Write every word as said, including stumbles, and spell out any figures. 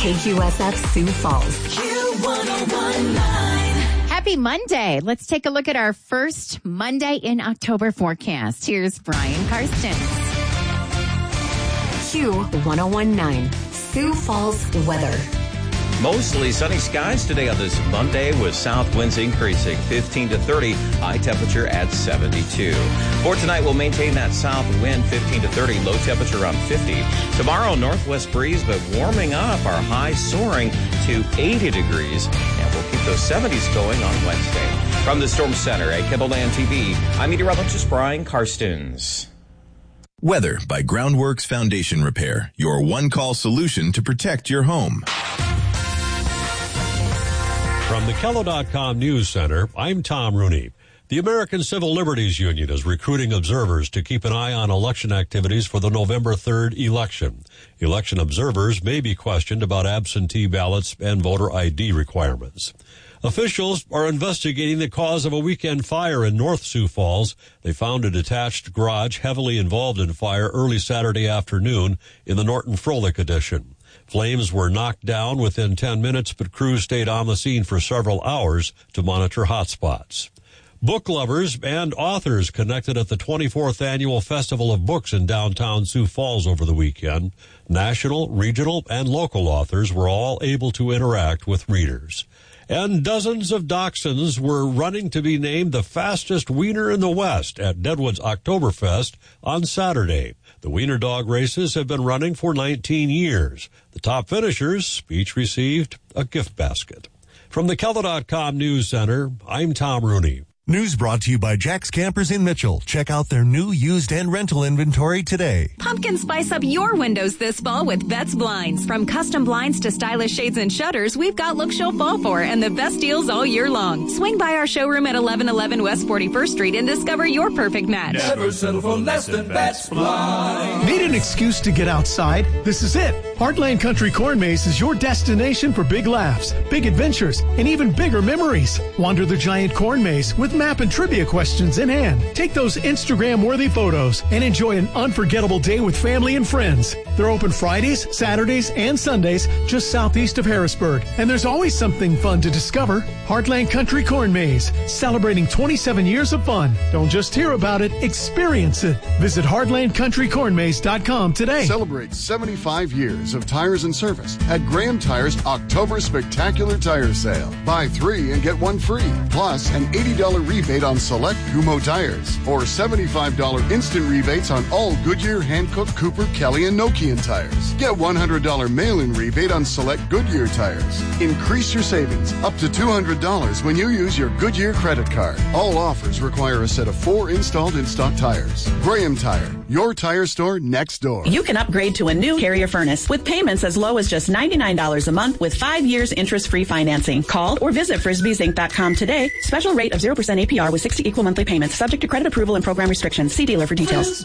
K Q S F Sioux Falls. Q one oh one point nine. Happy Monday. Let's take a look at our first Monday in October forecast. Here's Brian Karstens. Q one oh one point nine. Sioux Falls weather. Mostly sunny skies today on this Monday with south winds increasing fifteen to thirty, high temperature at seventy-two. For tonight, we'll maintain that south wind fifteen to thirty, low temperature around fifty. Tomorrow, northwest breeze, but warming up, our high soaring to eighty degrees, and we'll keep those seventies going on Wednesday. From the Storm Center at Kimberland T V, I'm meteorologist Brian Karstens. Weather by Groundworks Foundation Repair, your one-call solution to protect your home. From the Kello dot com News Center, I'm Tom Rooney. The American Civil Liberties Union is recruiting observers to keep an eye on election activities for the November third election. Election observers may be questioned about absentee ballots and voter I D requirements. Officials are investigating the cause of a weekend fire in North Sioux Falls. They found a detached garage heavily involved in fire early Saturday afternoon in the Norton Froelich edition. Flames were knocked down within ten minutes, but crews stayed on the scene for several hours to monitor hotspots. Book lovers and authors connected at the twenty-fourth Annual Festival of Books in downtown Sioux Falls over the weekend. National, regional, and local authors were all able to interact with readers. And dozens of dachshunds were running to be named the fastest wiener in the West at Deadwood's Oktoberfest on Saturday. The wiener dog races have been running for nineteen years. The top finishers each received a gift basket. From the Kello dot com News Center, I'm Tom Rooney. News brought to you by Jack's Campers in Mitchell. Check out their new used and rental inventory today. Pumpkin spice up your windows this fall with Betts Blinds. From custom blinds to stylish shades and shutters, we've got looks you'll fall for and the best deals all year long. Swing by our showroom at eleven eleven West forty-first Street and discover your perfect match. Never settle for less than Betts Blinds. Need an excuse to get outside? This is it. Heartland Country Corn Maze is your destination for big laughs, big adventures, and even bigger memories. Wander the giant corn maze with map and trivia questions in hand. Take those Instagram-worthy photos and enjoy an unforgettable day with family and friends. They're open Fridays, Saturdays, and Sundays just southeast of Harrisburg. And there's always something fun to discover. Heartland Country Corn Maze, celebrating twenty-seven years of fun. Don't just hear about it, experience it. Visit heartland country corn maze dot com today. Celebrate seventy-five years of tires and service at Graham Tires October Spectacular Tire Sale. Buy three and get one free, plus an eighty dollars rebate on select Kumho tires, or seventy-five dollars instant rebates on all Goodyear, Hankook, Cooper, Kelly, and Nokian tires. Get one hundred dollars mail-in rebate on select Goodyear tires. Increase your savings up to two hundred dollars when you use your Goodyear credit card. All offers require a set of four installed in-stock tires. Graham Tire, your tire store next door. You can upgrade to a new Carrier furnace with payments as low as just ninety-nine dollars a month with five years interest-free financing. Call or visit frisbees inc dot com today. Special rate of zero percent A P R with sixty equal monthly payments, subject to credit approval and program restrictions. See dealer for details.